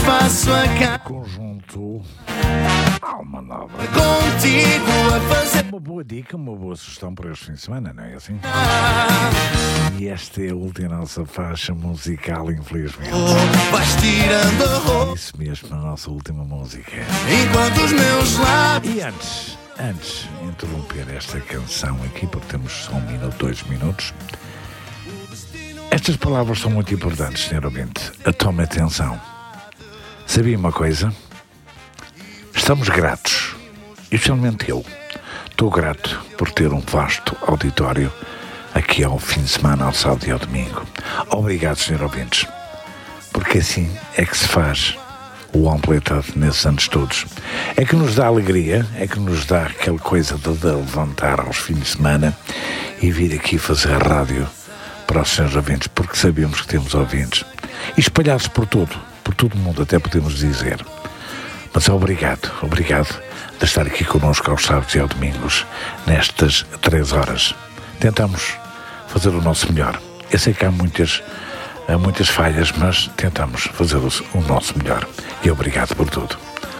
faço a cama. Conjunto Alma Nova. Contigo a fazer. Uma boa dica, uma boa sugestão para este fim de semana, não é assim? E esta é a última nossa faixa musical, infelizmente. Vais tirando a roupa. Isso mesmo, a nossa última música. Enquanto os meus lábios. E antes de interromper esta canção aqui, porque temos só 1 minuto, 2 minutos, estas palavras são muito importantes, senhor ouvinte. Tome atenção. Sabia uma coisa? Estamos gratos, especialmente eu. Estou grato por ter um vasto auditório aqui ao fim de semana, ao sábado e ao domingo. Obrigado, senhor ouvintes, porque assim é que se faz o Ampleted nesses anos todos. É que nos dá alegria, é que nos dá aquela coisa de levantar aos fins de semana e vir aqui fazer rádio para os senhores ouvintes, porque sabemos que temos ouvintes e espalhados por todo o mundo, até podemos dizer. Mas obrigado de estar aqui connosco aos sábados e aos domingos, nestas 3 horas. Tentamos fazer o nosso melhor. Eu sei que há muitas falhas, mas tentamos fazer o nosso melhor. E obrigado por tudo.